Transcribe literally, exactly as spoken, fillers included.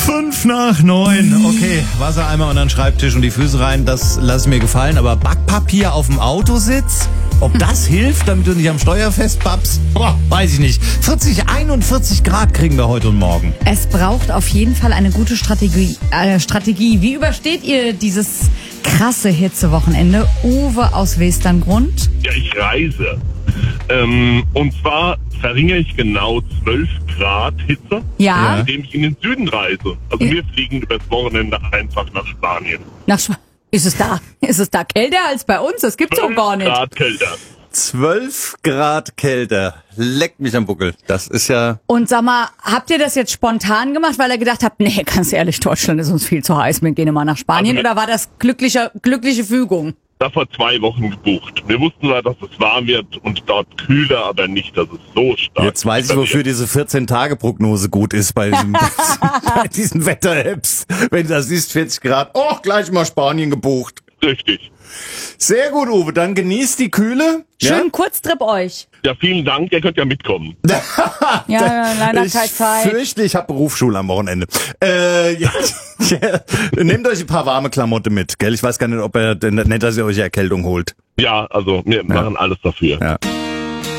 Fünf nach neun. Okay, Wassereimer und dann Schreibtisch und die Füße rein, das lasse ich mir gefallen. Aber Backpapier auf dem Autositz, ob das hilft, damit du nicht am Steuer festpappst? Boah, weiß ich nicht. vierzig, einundvierzig Grad kriegen wir heute und morgen. Es braucht auf jeden Fall eine gute Strategie. Äh, Strategie. Wie übersteht ihr dieses krasse Hitzewochenende? Uwe aus Westerngrund. Ja, ich reise. Ähm, und zwar verringere ich genau zwölf Grad Hitze, Ja. indem ich in den Süden reise. Also wir fliegen übers Wochenende einfach nach Spanien. Nach Sp- ist es da? Ist es da kälter als bei uns? Das gibt's doch gar nicht. zwölf Grad kälter. zwölf Grad kälter. Leckt mich am Buckel. Das ist ja... Und sag mal, habt ihr das jetzt spontan gemacht, weil ihr gedacht habt, nee, ganz ehrlich, Deutschland ist uns viel zu heiß, wir gehen mal nach Spanien? Also, oder war das glückliche, glückliche Fügung? Da vor zwei Wochen gebucht. Wir wussten zwar, dass es warm wird und dort kühler, aber nicht, dass es so stark Jetzt weiß ich, wofür diese vierzehn-Tage-Prognose gut ist bei diesen, bei diesen Wetter-Apps. Wenn du da siehst, vierzig Grad, oh, gleich mal Spanien gebucht. Richtig. Sehr gut, Uwe, dann genießt die Kühle. Schönen Kurztrip euch. Ja, vielen Dank, ihr könnt ja mitkommen. Ja, ja, leider Ich keine Zeit. fürchte, ich habe Berufsschule am Wochenende. Äh, ja, ja, nehmt euch ein paar warme Klamotten mit, gell? Ich weiß gar nicht, ob er, nicht, dass ihr euch Erkältung holt. Ja, also wir machen alles dafür. Ja.